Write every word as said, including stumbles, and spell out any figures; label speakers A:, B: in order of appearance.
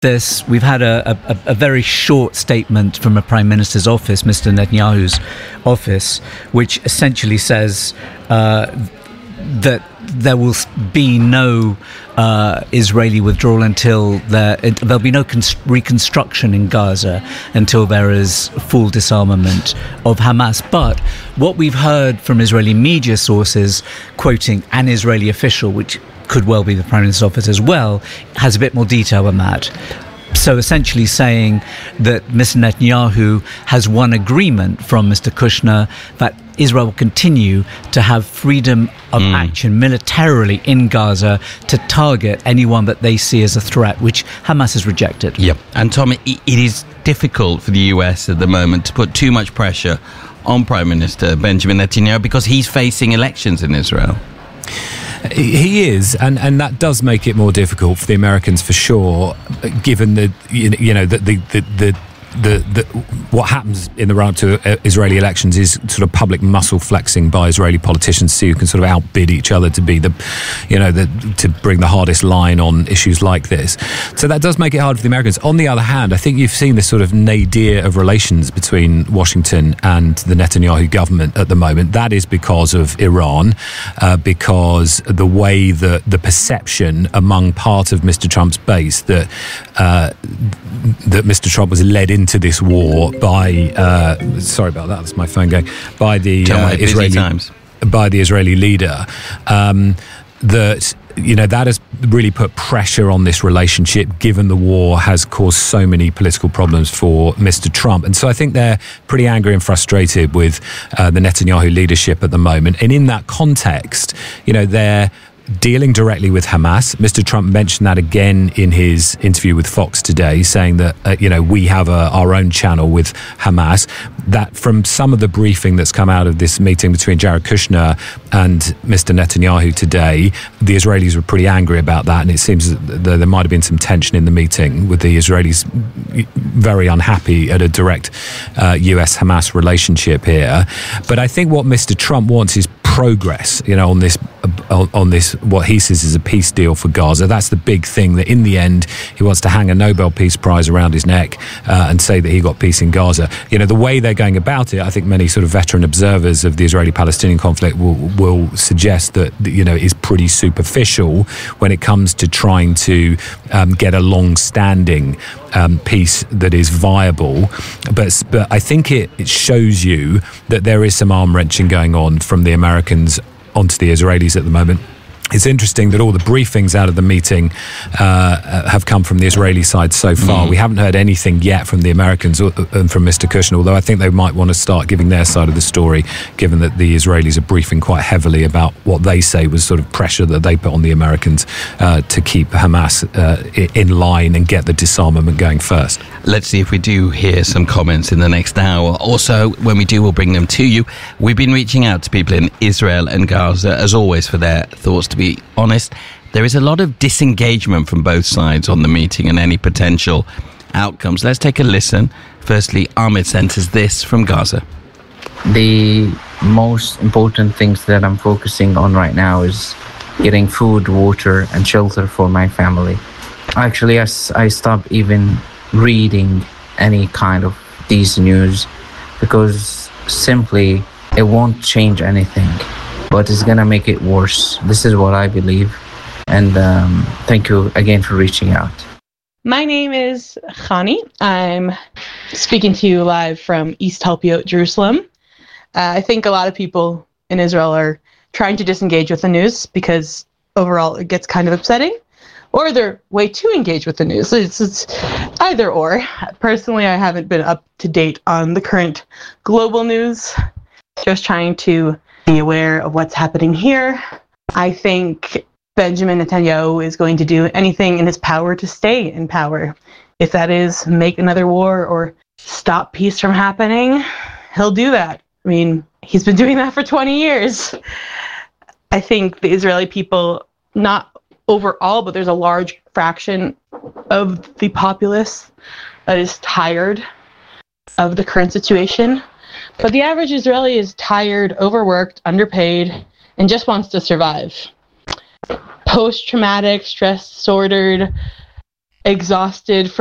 A: This, we've had a, a, a very short statement from a Prime Minister's office, Mister Netanyahu's office, which essentially says uh, that there will be no uh, Israeli withdrawal until there there'll be no const- reconstruction in Gaza until there is full disarmament of Hamas. But what we've heard from Israeli media sources, quoting an Israeli official, which could well be the Prime Minister's office as well, has a bit more detail than that. So essentially saying that Mister Netanyahu has one agreement from Mister Kushner that Israel will continue to have freedom of mm. action militarily in Gaza to target anyone that they see as a threat, which Hamas has rejected.
B: Yep. And Tom, it, it is difficult for the U S at the moment to put too much pressure on Prime Minister Benjamin Netanyahu because he's facing elections in Israel.
C: He is, and, and that does make it more difficult for the Americans for sure, given the you know the the the, the The, the what happens in the run-up to Israeli elections is sort of public muscle flexing by Israeli politicians who can sort of outbid each other to be the, you know, the, to bring the hardest line on issues like this. So that does make it hard for the Americans. On the other hand, I think you've seen this sort of nadir of relations between Washington and the Netanyahu government at the moment. That is because of Iran, uh, because the way that the perception among part of Mister Trump's base that uh, that Mister Trump was led in into this war by uh, sorry about that that's my phone going by the uh, Israeli times. by the Israeli leader um, that you know that has really put pressure on this relationship, given the war has caused so many political problems for Mister Trump. And so I think they're pretty angry and frustrated with uh, the Netanyahu leadership at the moment. And in that context, you know, they're dealing directly with Hamas. Mister Trump mentioned that again in his interview with Fox today, saying that, uh, you know, we have a, our own channel with Hamas. That from some of the briefing that's come out of this meeting between Jared Kushner and Mister Netanyahu today, the Israelis were pretty angry about that. And it seems that there might have been some tension in the meeting with the Israelis very unhappy at a direct uh, U S Hamas relationship here. But I think what Mister Trump wants is progress, you know, on this, uh, on this, what he says is a peace deal for Gaza. That's the big thing, that in the end, he wants to hang a Nobel Peace Prize around his neck uh, and say that he got peace in Gaza. You know, the way they're going about it, I think many sort of veteran observers of the Israeli-Palestinian conflict will, will suggest that, you know, is pretty superficial when it comes to trying to um, get a long-standing um, peace that is viable. But, but I think it, it shows you that there is some arm-wrenching going on from the Americans onto the Israelis at the moment. It's interesting that all the briefings out of the meeting uh, have come from the Israeli side so far. Mm. We haven't heard anything yet from the Americans or, and from Mister Kushner, although I think they might want to start giving their side of the story, given that the Israelis are briefing quite heavily about what they say was sort of pressure that they put on the Americans uh, to keep Hamas uh, in line and get the disarmament going first.
B: Let's see if we do hear some comments in the next hour. Also, when we do, we'll bring them to you. We've been reaching out to people in Israel and Gaza, as always, for their thoughts. To be honest, there is a lot of disengagement from both sides on the meeting and any potential outcomes. Let's take a listen. Firstly, Ahmed sent us this from Gaza.
D: The most important things that I'm focusing on right now is getting food, water, and shelter for my family. Actually, I, I stopped even reading any kind of these news because simply it won't change anything, but it's gonna make it worse. This is what I believe. And um, thank you again for reaching out.
E: My name is Khani. I'm speaking to you live from East Helpiot, Jerusalem. Uh, I think a lot of people in Israel are trying to disengage with the news because overall it gets kind of upsetting, or they're way too engaged with the news. It's, it's either or. Personally, I haven't been up to date on the current global news, just trying to be aware of what's happening here. I think Benjamin Netanyahu is going to do anything in his power to stay in power. If that is make another war or stop peace from happening, he'll do that. I mean, he's been doing that for twenty years. I think the Israeli people, not overall, but there's a large fraction of the populace that is tired of the current situation. But the average Israeli is tired, overworked, underpaid, and just wants to survive. Post-traumatic, stress-disordered, exhausted